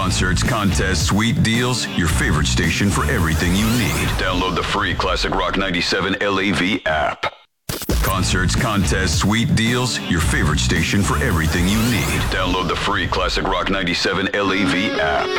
Concerts, contests, sweet deals, your favorite station for everything you need. Download the free Classic Rock 97 LAV app. Concerts, contests, sweet deals, your favorite station for everything you need. Download the free Classic Rock 97 LAV app.